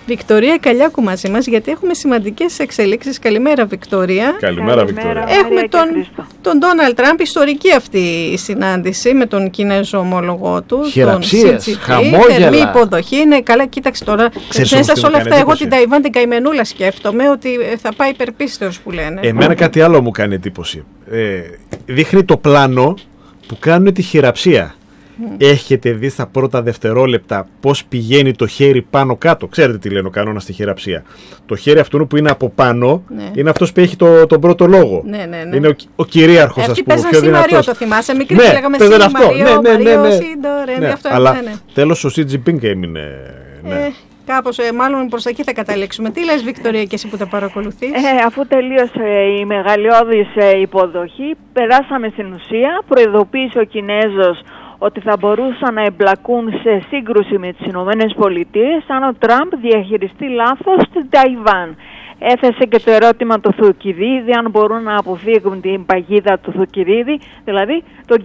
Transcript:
Βικτωρία Καλιάκου μαζί μας, γιατί έχουμε σημαντικές εξελίξεις. Καλημέρα, Βικτωρία. Καλημέρα, Βικτωρία. Έχουμε τον Ντόναλντ Τραμπ, ιστορική αυτή η συνάντηση με τον Κινέζο ομόλογό του. Χειραψίες, χαμόγελα. Θερμή υποδοχή. Είναι καλά, κοίταξε τώρα. Μέσα σε όλα αυτά, εγώ την Ταϊβάν την καημενούλα σκέφτομαι ότι θα πάει υπερπίστεως που λένε. Εμένα κάτι άλλο μου κάνει εντύπωση. Δείχνει το πλάνο που κάνουν τη χειραψία. Έχετε δει στα πρώτα δευτερόλεπτα πώς πηγαίνει το χέρι πάνω κάτω? Ξέρετε τι λένε ο κανόνας στη χειραψία? Το χέρι αυτού που είναι από πάνω είναι αυτός που έχει τον πρώτο λόγο. Ναι. Είναι ο κυρίαρχος, ας πούμε. Αυτή παίζαν Μαρίο, το θυμάσαι? Μικρή και λέγαμε Μαρίο, Σίντο, αλλά τέλος ο Σι Τζινπίνγκ έμεινε. Κάπως, μάλλον προς εκεί θα καταλήξουμε. Τι λες, Βικτωρία, και εσύ που τα παρακολουθείς? Αφού τελείωσε η μεγαλειώδης υποδοχή, περάσαμε στην ουσία. Προειδοποίησε ο Κινέζος ότι θα μπορούσαν να εμπλακούν σε σύγκρουση με τις Ηνωμένες Πολιτείες αν ο Τραμπ διαχειριστεί λάθος την Ταϊβάν. Έθεσε και το ερώτημα του Θουκυδίδη, αν μπορούν να αποφύγουν την παγίδα του Θουκυδίδη, δηλαδή τον